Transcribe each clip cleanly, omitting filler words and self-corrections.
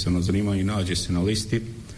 deficitarno zanimanje i nađe se na listi.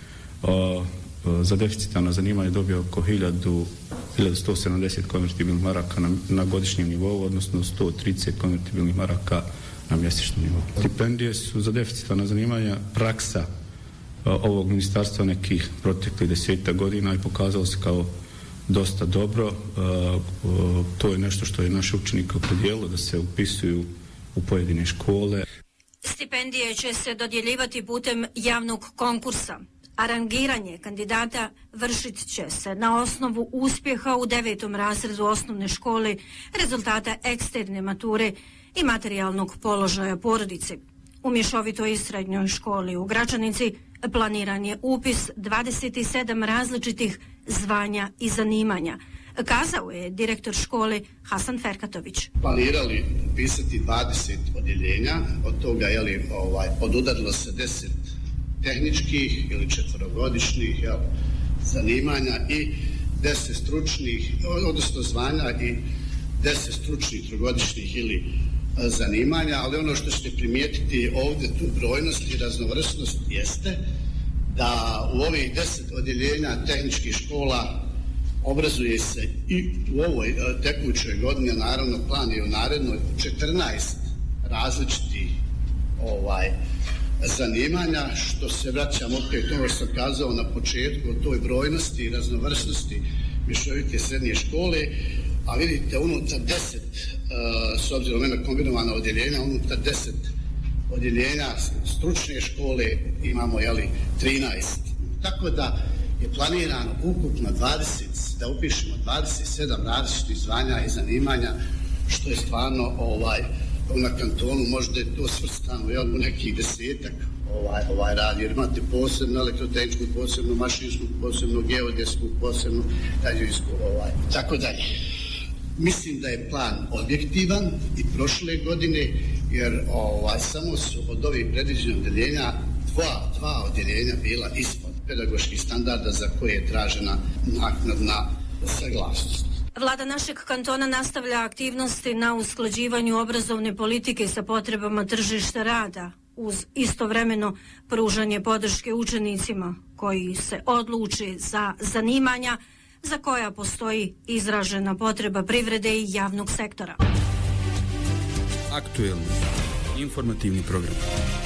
Za deficitarno zanimanje dobio oko 1170 konvertibilnih maraka na godišnjem nivou, odnosno 130 konvertibilnih maraka na mjesečnom nivou. Stipendije su za deficitarna zanimanja praksa ovog ministarstva nekih proteklih 10 godina i pokazalo se kao dosta dobro. To je nešto što je naše učenike opredijelilo da se upisuju u pojedine škole. Stipendije će se dodjeljivati putem javnog konkursa. A rangiranje kandidata vršit će se na osnovu uspjeha u 9. razredu osnovne škole, rezultata eksterne mature i materijalnog položaja porodice. U mješovitoj srednjoj školi u Gračanici planiran je upis 27 različitih zvanja i zanimanja, kazao je direktor škole Hasan Ferkatović. Planirali upisati 20 odjeljenja, od toga podudarilo se 10 tehničkih ili 4-godišnjih zanimanja i 10 stručnih, odnosno zvanja i 10 stručnih 3-godišnjih ili zanimanja, ali ono što ćete primijetiti ovdje tu brojnost i raznovrsnost jeste da u ovih 10 odjeljenja tehničkih škola obrazuje se i u ovoj tekućoj godini, naravno plan je u narednoj 14 različitih zanimanja, što se vraćam opet ono što sam kazao na početku o toj brojnosti i raznovrsnosti mješovite srednje škole, a vidite unutar 10, s obzirom na kombinovana odjeljenja, unutar 10 odjeljenja stručne škole imamo 13. Tako da je planirano ukupno da upišemo 27 različitih zvanja i zanimanja, što je stvarno na kantonu, možda je to svrstano u nekih 10-ak radi, jer imate posebno elektrotehničku, posebno mašinsku, posebno geodetsku, posebno građevinsku, tako dalje. Mislim da je plan objektivan i prošle godine, jer samo su od ovih predviđenih odjeljenja dva odjeljenja bila ispod pedagoških standarda za koje je tražena naknadna saglasnost. Vlada našeg kantona nastavlja aktivnosti na usklađivanju obrazovne politike sa potrebama tržišta rada, uz istovremeno pružanje podrške učenicima koji se odluče za zanimanja za koja postoji izražena potreba privrede i javnog sektora. Aktuelni informativni program.